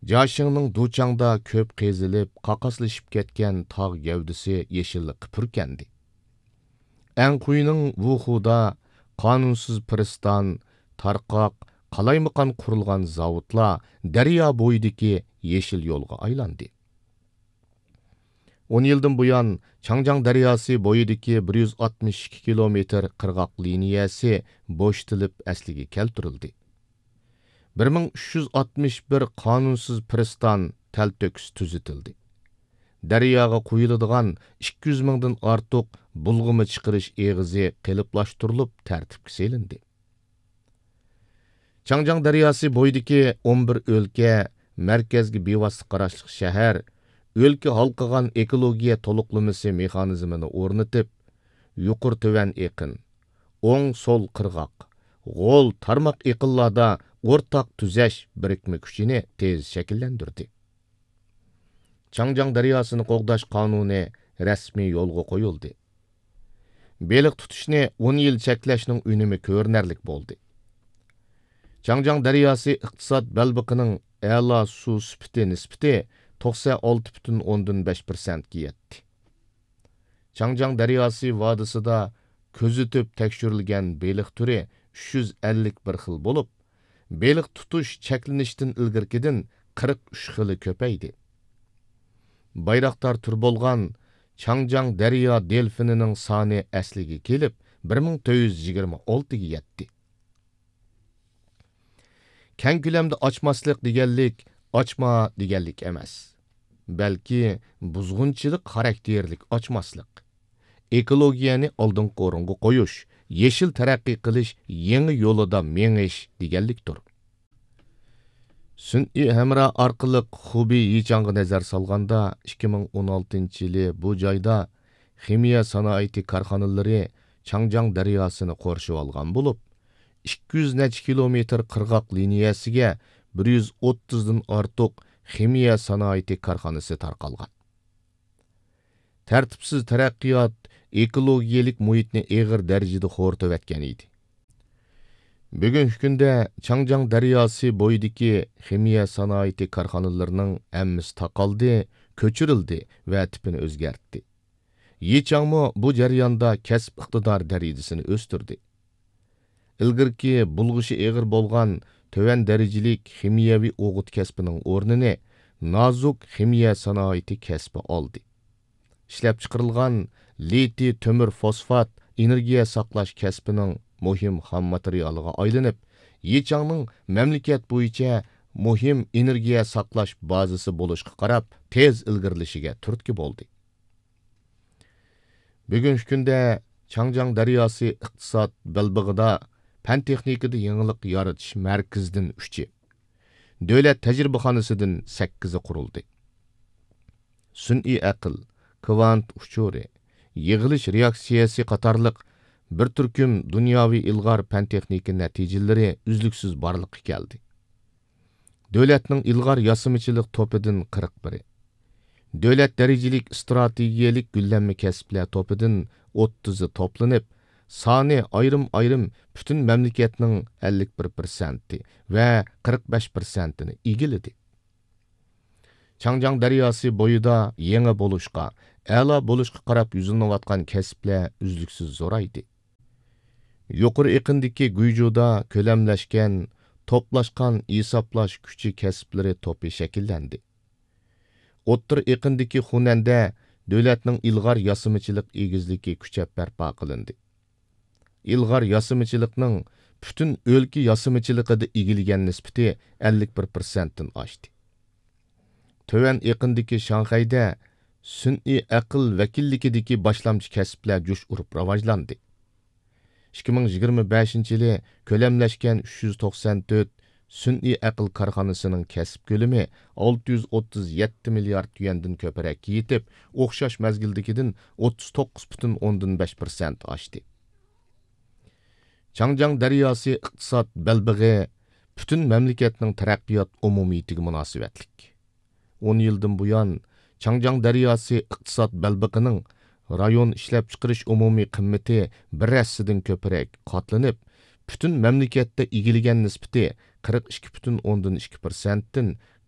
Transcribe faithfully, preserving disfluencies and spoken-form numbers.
Жашыңның дучаңда көп кезіліп, қақаслышып кеткен тағы гәудісі ешілік пүркенді. Ән құйының вухуда қанунсыз пірістан, тарқақ, қалаймықан құрылған зауытла дәрия бойдекі ешіл yolға айланды. он yıldan buyan Чаңжаң daryosi bo'yidagi bir yuz oltmish ikki kilometr qirg'oq liniyasi bo'shitilib asliga keltirildi. bir ming uch yuz oltmish bir qonunsiz pristan taltökis tuzitildi. Daryoga quyiladigan ikki yuz mingdan ortiq bulg'imi chiqarish eg'izi qiliplashtirilib tartibga selindi. Чаңжаң daryosi bo'yidagi o'n bir o'lka, markazga bevosita qarashli shahar o'lka halqıgan ekologiya to'liqlamasi mexanizmini o'rnatib, yuqur töven eqin, o'ng sol qirg'oq, g'ol tarmoq eqinlarda o'rtaq tuzash birikma kuchini tez shakllantirdi. Чаңжаң daryosini qo'g'dash qonuni rasmiy yo'lga qo'yildi. Beliq tutishni o'n yil cheklashning unumi ko'rinarlik bo'ldi. Чаңжаң daryosi iqtisod balbiqining a'lo suv sifati nisbati to'qson olti butun o'ndan besh persentga yetdi. Чаңжаң daryosi vodisida ko'zitib tekshirilgan beliq turi uch yuz ellik bir xil bo'lib, beliq tutush cheklanishdan ilgirkidan qirq uch xili ko'paydi. Bayroqtar tur bo'lgan Чаңжаң daryo delfinining soni asliga kelib bir ming to'rt yuz yigirma olti ga yetdi. Keng ko'lamda ochmaslik deganlik ochma deganlik emas. Balki buzg'unchilik xarakterlik ochmaslik. Ekologiyani oldingi o'ringa qo'yish, yeshil taraqqiy qilish, yangi yo'lida mengish deganlikdir. Sun'iy hamra orqali Xubi Yichangga nazar solganda ikki ming o'n oltinchi yili bu joyda ximiya sanoati korxonalari Чаңжаң daryosini qo'rshib olgan bo'lib, ikki yuz necha kilometr qirg'oq liniyasiga bir yuz o'ttizdan ortiq ximiya sanoati korxonasi tarqalgan. Tartibsiz taraqqiyot ekologiyalik muhitni eg'ir darajada xo'rtib etgan edi. Bugungi kunda Чаңжаң daryosi bo'yidagi ximiya sanoati korxonalarining hammasi taqaldi, ko'chirildi va tipini o'zgartdi. Yichangmo bu jarayonda kasb iqtidor darajasini o'stirdi. Ilgirki bulg'ishi eg'ir bo'lgan töven darajalik ximiyaviy o'g'it kasbining o'rnini nozuk ximiya sanoati kasbi oldi. Ishlab chiqarilgan litiy temir fosfat energiya saqlash kasbining muhim xom materialiga aylanib, Yichangning mamlakat bo'yicha muhim energiya saqlash bazasi bo'lishga qarab tez ilgirlishiga turtki bo'ldi. Bugungi kunda Чаңжаң daryosi iqtisod balbig'ida fan texnikada yangilik yaratish markazidan uchi, davlat tajribaxonasidan sakkizi qurildi. Sun'iy aql, kvant uchuri, yig'ilish reaksiyasi qatorliq bir turkum dunyoviy ilg'or fan texnika natijalari uzluksiz borliqqa keldi. Davlatning ilg'or yasimichilik to'pidan qirq biri, davlat darajalik strategiyalik gullanma kasblar to'pidan o'ttizi to'planib, soni ayrim-ayrim butun mamlakatning ellik bir persenti va qirq besh persentini egilidi. Чаңжаң daryosi bo'yida yangi bo'lishqa, a'lo bo'lishqa qarab yuzilayotgan kasblar uzluksiz zo'raydi. Yuqori eqindagi Guyjuda ko'lamlashgan, to'plashgan hisoblash kuchi kasblari to'pi shakllandi. O'ttir eqindagi Xunanda davlatning ilg'or yasimichilik egizligi kuchab barpo qilindi. İlg'or yasimichilikning butun o'lka yasimichiligida egilgan nisbati ellik bir persentdan oshdi. Töven eqindagi Shanxayda sun'iy aql vakilligidagi boshlamchi kasblar jo'sh urib rivojlandi. ikki ming yigirma beshinchi yili ko'lamlashgan uch yuz to'qson to'rt sun'iy aql korxonasining kasb ko'lami olti yuz o'ttiz yetti milliard yuandan ko'proq yetib, o'xshash mazgildagidan o'ttiz to'qqiz butun o'ndan besh persent oshdi. Чаңжаң daryosi iqtisod balbig'i butun mamlakatning taraqqiyot umumiyatiga munosabatlik. o'n yildan buyon Чаңжаң daryosi iqtisod balbig'ining rayon ishlab chiqarish umumiy qimmati bir assidan ko'proq qatlanib, butun mamlakatda egilgan nisbati qirq ikki butun o'ndan ikki persentdan